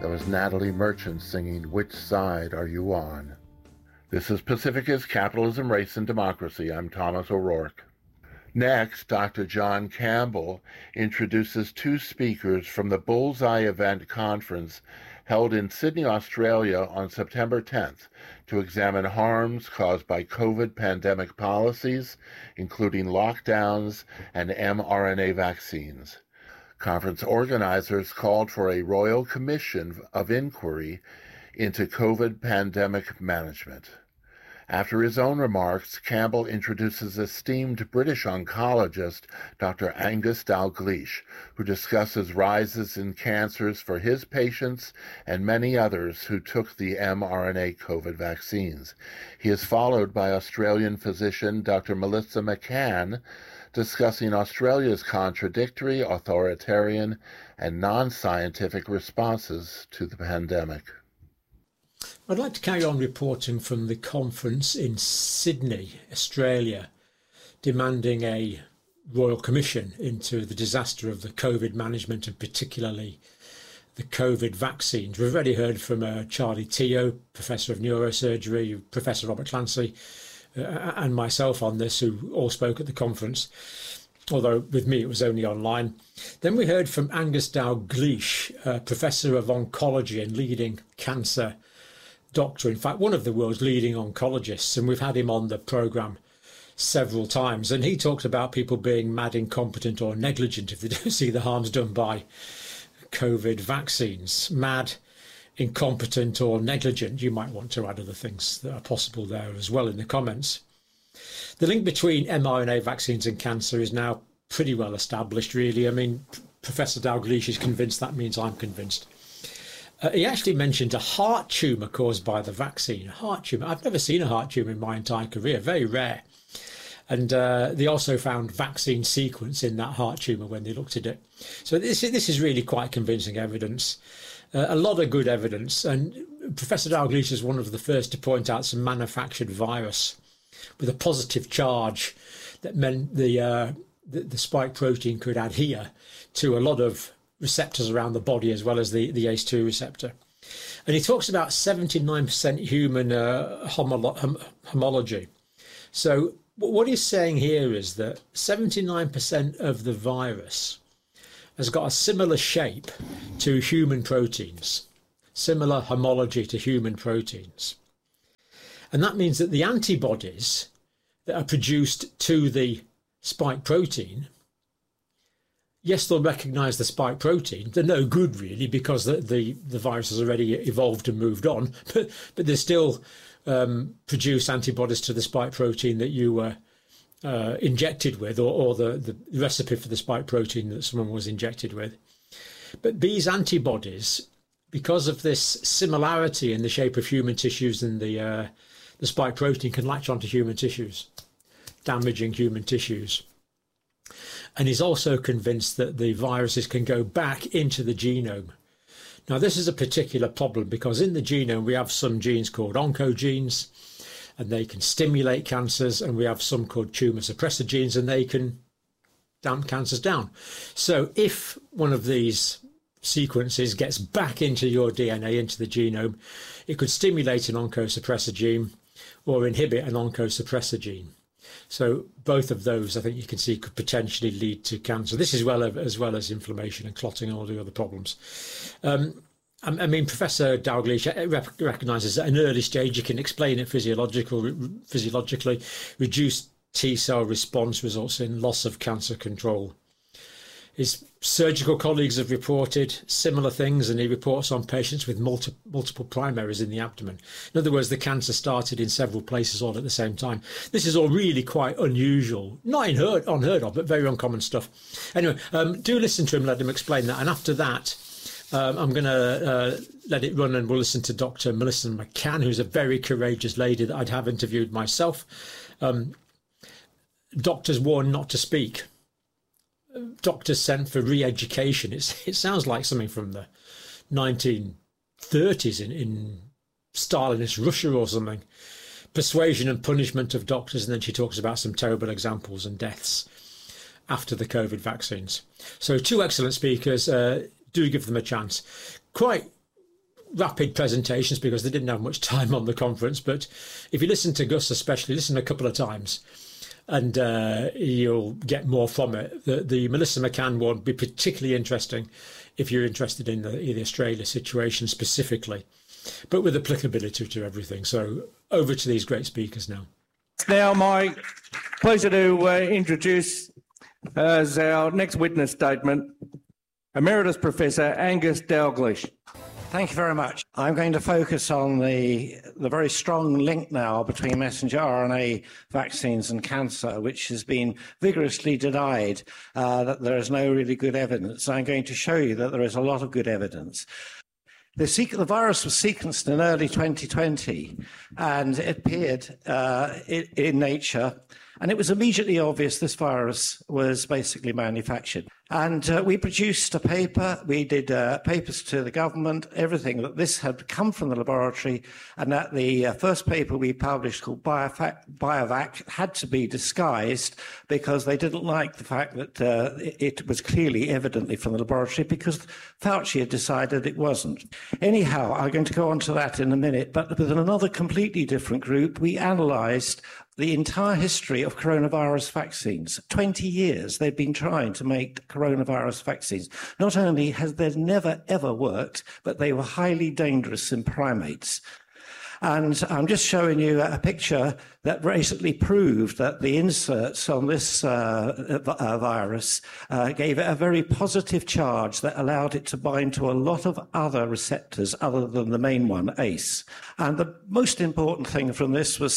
That was Natalie Merchant singing Which Side Are You On? This is Pacifica's Capitalism, Race, and Democracy. I'm Thomas O'Rourke. Next, Dr. John Campbell introduces two speakers from the Bullseye Event Conference held in Sydney, Australia on September 10th to examine harms caused by COVID pandemic policies, including lockdowns and mRNA vaccines. Conference organizers called for a royal commission of inquiry into COVID pandemic management. After his own remarks, Campbell introduces esteemed British oncologist Dr. Angus Dalgleish, who discusses rises in cancers for his patients and many others who took the mRNA COVID vaccines. He is followed by Australian physician Dr. Melissa McCann, discussing Australia's contradictory, authoritarian, and non-scientific responses to the pandemic. I'd like to carry on reporting from the conference in Sydney, Australia, demanding a royal commission into the disaster of the COVID management and particularly the COVID vaccines. We've already heard from Charlie Teo, Professor of Neurosurgery, Professor Robert Clancy, and myself on this, who all spoke at the conference, although with me it was only online. Then we heard from Angus Dalgleish, Professor of Oncology and leading cancer doctor, in fact one of the world's leading oncologists, and we've had him on the programme several times, and he talks about people being mad, incompetent or negligent if they don't see the harms done by COVID vaccines. Mad, incompetent or negligent. You might want to add other things that are possible there as well in the comments. The link between mRNA vaccines and cancer is now pretty well established, really. I mean, Professor Dalgleish is convinced, that means I'm convinced. He actually mentioned a heart tumour caused by the vaccine. A heart tumour. I've never seen a heart tumour in my entire career. Very rare. And they also found vaccine sequence in that heart tumour when they looked at it. So this is really quite convincing evidence. A lot of good evidence. And Professor Dalgleish is one of the first to point out some manufactured virus with a positive charge that meant the spike protein could adhere to a lot of receptors around the body as well as the ACE2 receptor. And he talks about 79% human homology. So what he's saying here is that 79% of the virus has got a similar shape to human proteins, similar homology to human proteins. And that means that the antibodies that are produced to the spike protein, yes, they'll recognise the spike protein. They're no good, really, because the virus has already evolved and moved on. But they still produce antibodies to the spike protein that you were injected with, or the recipe for the spike protein that someone was injected with. But these antibodies, because of this similarity in the shape of human tissues and the spike protein, can latch onto human tissues, damaging human tissues. And he's also convinced that the viruses can go back into the genome. Now, this is a particular problem because in the genome we have some genes called oncogenes, and they can stimulate cancers, and we have some called tumour suppressor genes, and they can damp cancers down. So if one of these sequences gets back into your DNA, into the genome, it could stimulate an oncosuppressor gene or inhibit an oncosuppressor gene. So both of those, I think you can see, could potentially lead to cancer. This is as well as inflammation and clotting and all the other problems. I mean, Professor Dalgleish recognises at an early stage you can explain it physiologically. Reduced T-cell response results in loss of cancer control. His surgical colleagues have reported similar things, and he reports on patients with multiple primaries in the abdomen. In other words, the cancer started in several places all at the same time. This is all really quite unusual, not unheard of, but very uncommon stuff. Anyway, do listen to him, let him explain that. And after that, I'm going to let it run, and we'll listen to Dr. Melissa McCann, who's a very courageous lady that I'd have interviewed myself. Doctors warned not to speak. Doctors sent for re-education. It sounds like something from the 1930s in Stalinist Russia or something. Persuasion and punishment of doctors, and then she talks about some terrible examples and deaths after the COVID vaccines. So two excellent speakers. Do give them a chance. Quite rapid presentations because they didn't have much time on the conference. But if you listen to Gus especially, listen a couple of times and you'll get more from it. The Melissa McCann one would be particularly interesting if you're interested in the Australia situation specifically, but with applicability to everything. So over to these great speakers now. It's now my pleasure to introduce as our next witness statement, Emeritus Professor Angus Dalgleish. Thank you very much. I'm going to focus on the very strong link now between messenger RNA vaccines and cancer, which has been vigorously denied that there is no really good evidence. I'm going to show you that there is a lot of good evidence. The virus was sequenced in early 2020 and it appeared in Nature, and it was immediately obvious this virus was basically manufactured. And we produced a paper, we did papers to the government, everything that this had come from the laboratory, and that the first paper we published called BioVac had to be disguised because they didn't like the fact that it was clearly evidently from the laboratory because Fauci had decided it wasn't. Anyhow, I'm going to go on to that in a minute, but with another completely different group, we analysed the entire history of coronavirus vaccines. 20 years they've been trying to make coronavirus vaccines. Not only has they never, ever worked, but they were highly dangerous in primates. And I'm just showing you a picture that basically proved that the inserts on this virus gave it a very positive charge that allowed it to bind to a lot of other receptors other than the main one, ACE. And the most important thing from this was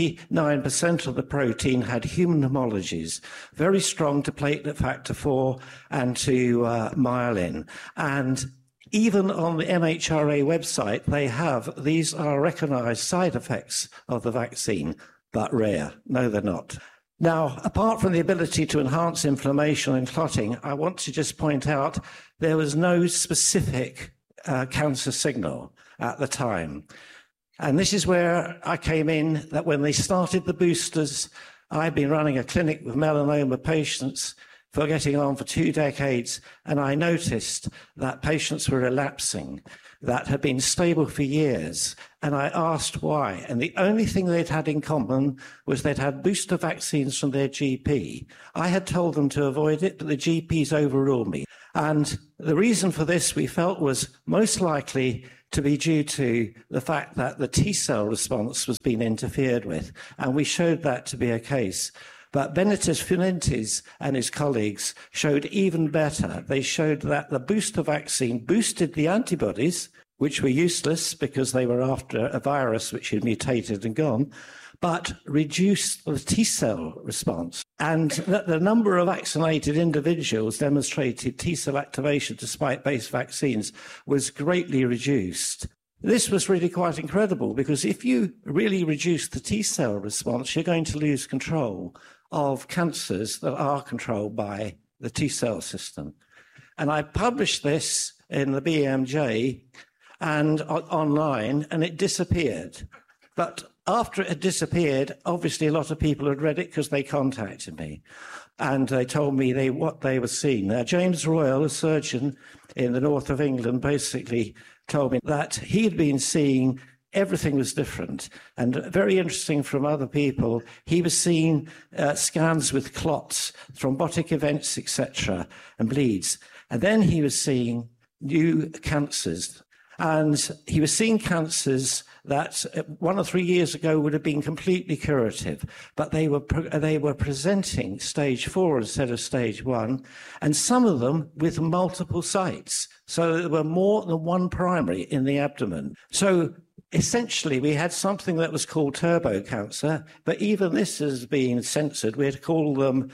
79% of the protein had human homologies, very strong to platelet factor 4 and to myelin. And even on the MHRA website, they have, these are recognized side effects of the vaccine, but rare. No, they're not. Now, apart from the ability to enhance inflammation and clotting, I want to just point out there was no specific cancer signal at the time. And this is where I came in, that when they started the boosters, I've been running a clinic with melanoma patients for getting on for 2 decades, and I noticed that patients were relapsing that had been stable for years, and I asked why. And the only thing they'd had in common was they'd had booster vaccines from their GP. I had told them to avoid it, but the GPs overruled me. And the reason for this, we felt, was most likely to be due to the fact that the T-cell response was being interfered with, and we showed that to be a case. But Benedict Fuentes and his colleagues showed even better. They showed that the booster vaccine boosted the antibodies, which were useless because they were after a virus which had mutated and gone, but reduced the T-cell response. And that the number of vaccinated individuals demonstrated T-cell activation despite base vaccines was greatly reduced. This was really quite incredible because if you really reduce the T-cell response, you're going to lose control of cancers that are controlled by the T-cell system. And I published this in the BMJ and online, and it disappeared. But after it had disappeared, obviously a lot of people had read it because they contacted me and they told me what they were seeing. Now, James Royal, a surgeon in the north of England, basically told me that he had been seeing everything was different. And very interesting from other people, he was seeing scans with clots, thrombotic events, etc., and bleeds. And then he was seeing new cancers. And he was seeing cancers that 1 or 3 years ago would have been completely curative, but they were presenting stage 4 instead of stage 1, and some of them with multiple sites. So there were more than one primary in the abdomen. So essentially, we had something that was called turbo cancer, but even this has been censored. We had to call them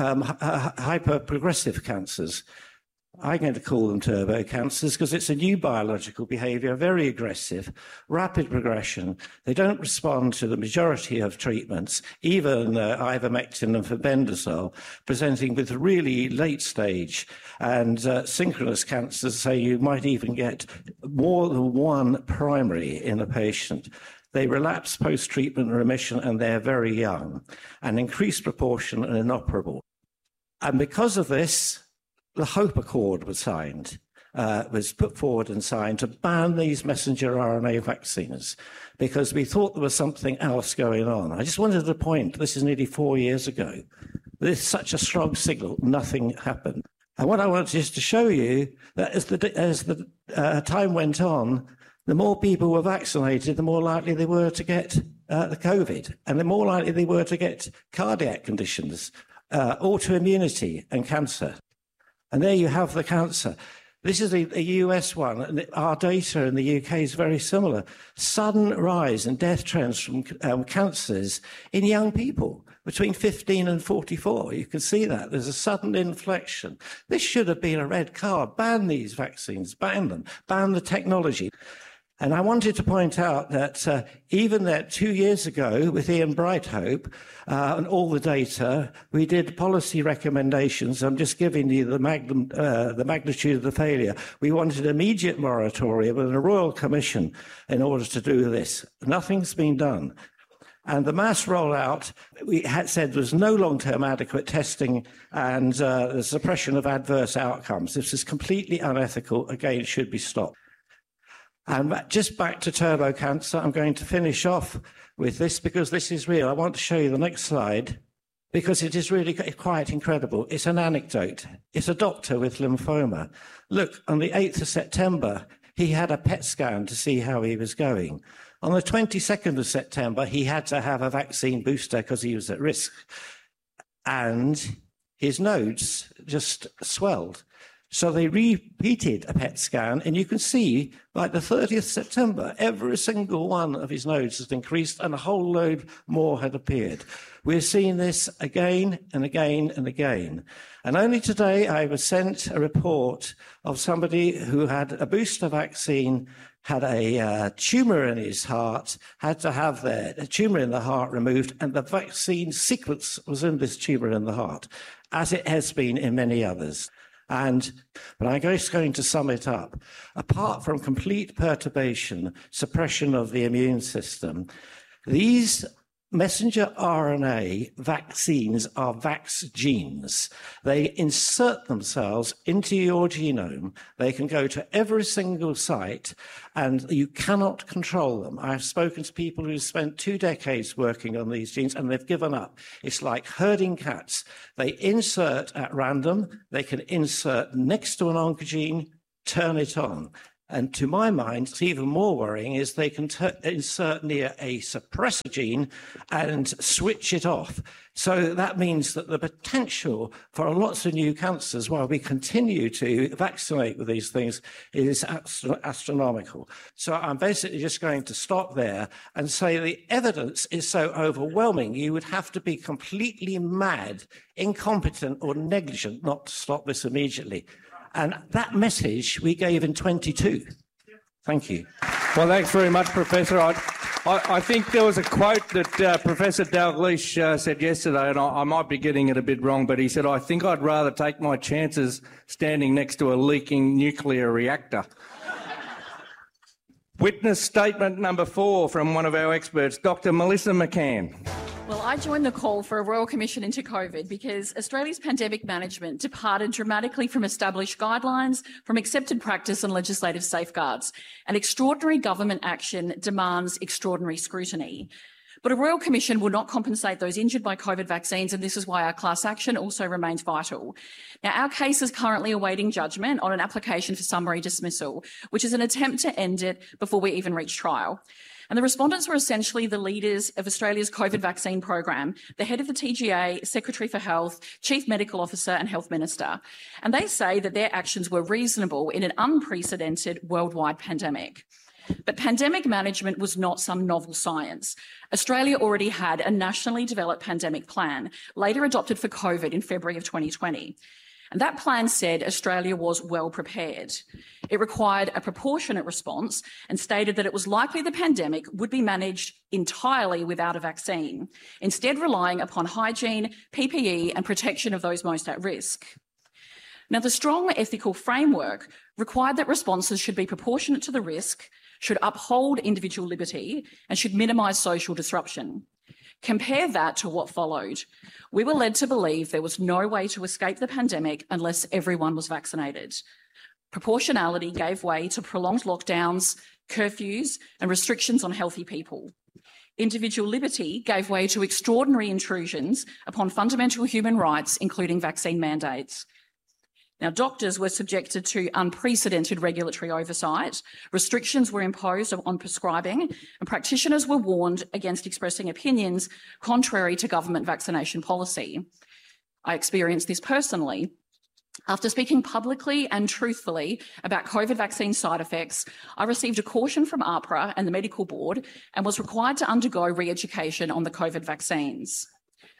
hyper-progressive cancers. I'm going to call them turbo cancers because it's a new biological behavior, very aggressive, rapid progression. They don't respond to the majority of treatments, even ivermectin and febendazole, presenting with really late stage and synchronous cancers, so you might even get more than one primary in a patient. They relapse post-treatment remission and they're very young, an increased proportion and inoperable. And because of this, the HOPE Accord was signed. was put forward and signed to ban these messenger RNA vaccines because we thought there was something else going on. I just wanted to point, this is nearly 4 years ago, there's such a strong signal, nothing happened. And what I wanted just to show you, that as the time went on, the more people were vaccinated, the more likely they were to get the COVID, and the more likely they were to get cardiac conditions, autoimmunity and cancer. And there you have the cancer. This is a US one, and our data in the UK is very similar. Sudden rise in death trends from cancers in young people between 15 and 44. You can see that. There's a sudden inflection. This should have been a red card. Ban these vaccines, ban them, ban the technology. And I wanted to point out that even that 2 years ago with Ian Brighthope and all the data, we did policy recommendations. I'm just giving you the magnitude of the failure. We wanted immediate moratorium and a royal commission in order to do this. Nothing's been done. And the mass rollout, we had said there was no long-term adequate testing and the suppression of adverse outcomes. This is completely unethical. Again, it should be stopped. And just back to turbo cancer, I'm going to finish off with this because this is real. I want to show you the next slide because it is really quite incredible. It's an anecdote. It's a doctor with lymphoma. Look, on the 8th of September, he had a PET scan to see how he was going. On the 22nd of September, he had to have a vaccine booster because he was at risk. And his nodes just swelled. So they repeated a PET scan, and you can see by the 30th September, every single one of his nodes has increased and a whole load more had appeared. We're seeing this again and again and again. And only today I was sent a report of somebody who had a booster vaccine, had a tumour in his heart, had to have a tumour in the heart removed, and the vaccine sequence was in this tumour in the heart, as it has been in many others. But I'm just going to sum it up. Apart from complete perturbation, suppression of the immune system, these messenger RNA vaccines are vax-genes. They insert themselves into your genome. They can go to every single site, and you cannot control them. I've spoken to people who spent 2 decades working on these genes, and they've given up. It's like herding cats. They insert at random. They can insert next to an oncogene, turn it on. And to my mind, it's even more worrying is they can insert near a suppressor gene and switch it off. So that means that the potential for lots of new cancers while we continue to vaccinate with these things is astronomical. So I'm basically just going to stop there and say the evidence is so overwhelming, you would have to be completely mad, incompetent or negligent not to stop this immediately. And that message we gave in 22. Thank you. Well, thanks very much, Professor. I think there was a quote that Professor Dalgleish said yesterday, and I might be getting it a bit wrong, but he said, I think I'd rather take my chances standing next to a leaking nuclear reactor. Witness statement number 4 from one of our experts, Dr. Melissa McCann. Well, I joined the call for a Royal Commission into COVID because Australia's pandemic management departed dramatically from established guidelines, from accepted practice and legislative safeguards, and extraordinary government action demands extraordinary scrutiny. But a Royal Commission will not compensate those injured by COVID vaccines, and this is why our class action also remains vital. Now, our case is currently awaiting judgment on an application for summary dismissal, which is an attempt to end it before we even reach trial. And the respondents were essentially the leaders of Australia's COVID vaccine program, the head of the TGA, Secretary for Health, Chief Medical Officer and Health Minister. And they say that their actions were reasonable in an unprecedented worldwide pandemic. But pandemic management was not some novel science. Australia already had a nationally developed pandemic plan, later adopted for COVID in February of 2020. And that plan said Australia was well prepared. It required a proportionate response and stated that it was likely the pandemic would be managed entirely without a vaccine, instead relying upon hygiene, PPE and protection of those most at risk. Now, the strong ethical framework required that responses should be proportionate to the risk, should uphold individual liberty and should minimise social disruption. Compare that to what followed. We were led to believe there was no way to escape the pandemic unless everyone was vaccinated. Proportionality gave way to prolonged lockdowns, curfews, and restrictions on healthy people. Individual liberty gave way to extraordinary intrusions upon fundamental human rights, including vaccine mandates. Now, doctors were subjected to unprecedented regulatory oversight, restrictions were imposed on prescribing, and practitioners were warned against expressing opinions contrary to government vaccination policy. I experienced this personally. After speaking publicly and truthfully about COVID vaccine side effects, I received a caution from AHPRA and the medical board and was required to undergo re-education on the COVID vaccines.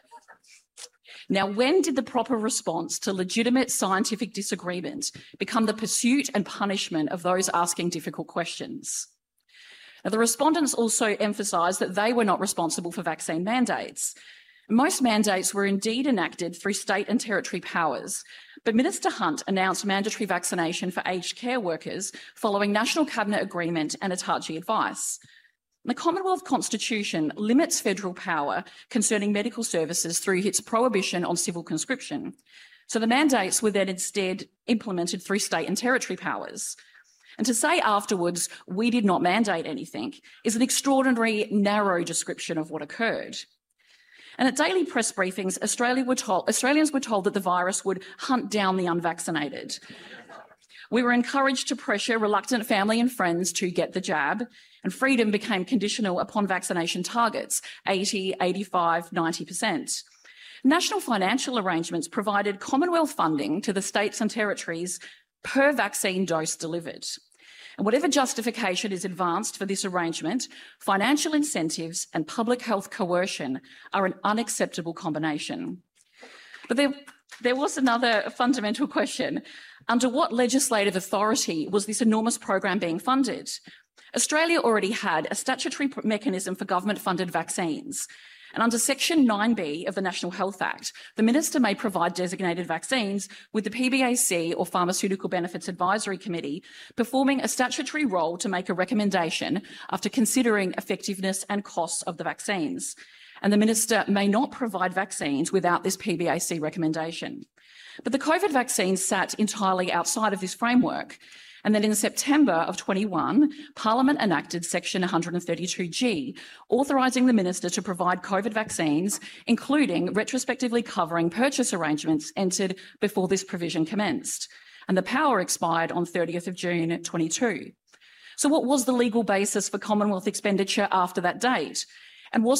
Now, when did the proper response to legitimate scientific disagreement become the pursuit and punishment of those asking difficult questions? Now, the respondents also emphasised that they were not responsible for vaccine mandates. Most mandates were indeed enacted through state and territory powers, but Minister Hunt announced mandatory vaccination for aged care workers following National Cabinet agreement and ATAGI advice. The Commonwealth Constitution limits federal power concerning medical services through its prohibition on civil conscription. So the mandates were then instead implemented through state and territory powers. And to say afterwards, we did not mandate anything, is an extraordinary, narrow description of what occurred. And at daily press briefings, Australians were told that the virus would hunt down the unvaccinated. We were encouraged to pressure reluctant family and friends to get the jab, and freedom became conditional upon vaccination targets, 80, 85, 90%. National financial arrangements provided Commonwealth funding to the states and territories per vaccine dose delivered. And whatever justification is advanced for this arrangement, financial incentives and public health coercion are an unacceptable combination. But there was another fundamental question. Under what legislative authority was this enormous program being funded? Australia already had a statutory mechanism for government-funded vaccines. And under Section 9B of the National Health Act, the Minister may provide designated vaccines with the PBAC or Pharmaceutical Benefits Advisory Committee performing a statutory role to make a recommendation after considering effectiveness and costs of the vaccines. And the Minister may not provide vaccines without this PBAC recommendation. But the COVID vaccines sat entirely outside of this framework. And then in September of 21, Parliament enacted Section 132G, authorising the Minister to provide COVID vaccines, including retrospectively covering purchase arrangements entered before this provision commenced. And the power expired on 30th of June 22. So what was the legal basis for Commonwealth expenditure after that date? And was